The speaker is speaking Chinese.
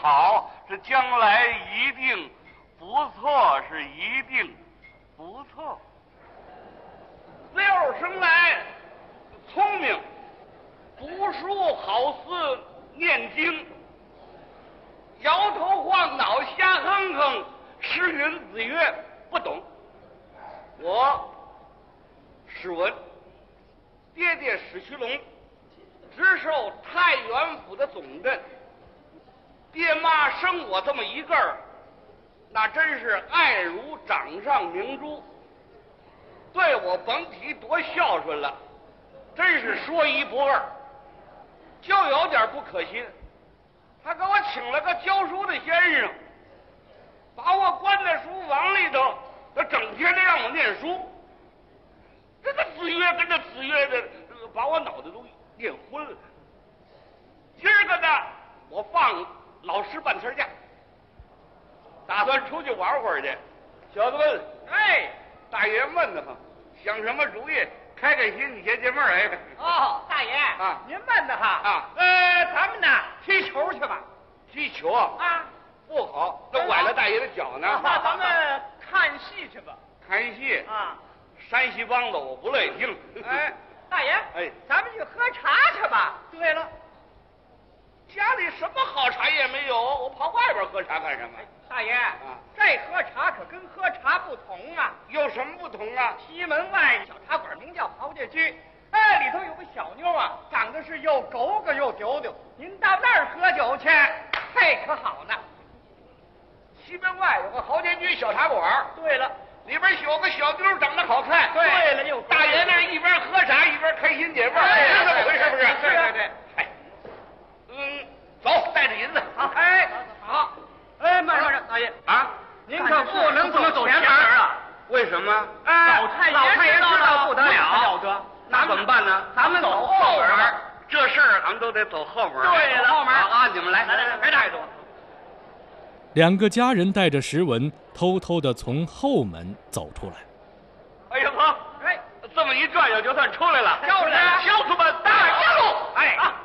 好，是将来一定不错，是一定不错。六生来聪明，读书好似念经，摇头晃脑瞎哼哼，诗云子曰不懂。我史文，爹爹史虚龙，直受太原府的总任。爹妈生我这么一个儿，那真是爱如掌上明珠，对我甭提多孝顺了，真是说一不二。就有点不可信，他给我请了个教书的先生，把我关在书房里头，他整天的让我念书，这个子曰跟着子曰的，把我脑袋都念昏了。今儿个呢，我放老师半天假，打算出去玩会儿去。小子们，哎，大爷闷得慌，想什么主意？开开心，你解解闷儿。哎， 哦，大爷啊， 您闷得哈啊？ 咱们呢踢球去吧。 踢球啊？不好，那崴了大爷的脚呢。 那咱们看戏去吧。 看戏啊？ 山西梆子我不乐意听。 哎，大爷， 哎， 咱们去喝茶去吧。对了， 家里什么好茶也没有，我跑外边喝茶干什么？ 大爷啊， 这喝茶可跟喝茶不同啊。 有什么不同啊？ 西门外小茶馆名叫豪杰居，哎，里头有个小妞啊，长得是又狗个又丢丢。您到那儿喝酒去，嘿，可好呢。 西门外有个豪杰居小茶馆。 对了， 里边有个小妞长得好看。 对了，又大爷那一边喝茶一边开心解闷，是这么回事不是？ 对对对。 哎，走，带着银子。 好，哎，好。哎，慢着，大爷啊， 您可不能走前门啊！ 为什么？ 老太爷知道不得了， 那怎么办呢？ 咱们走后门。 这事儿咱们都得走后门。 对了，后门啊，你们来， 别带着我。 两个家人带着石文偷偷地从后门走出来。 哎呀呵， 哎， 这么一转悠就算出来了。 就是乡亲们，大家路！哎。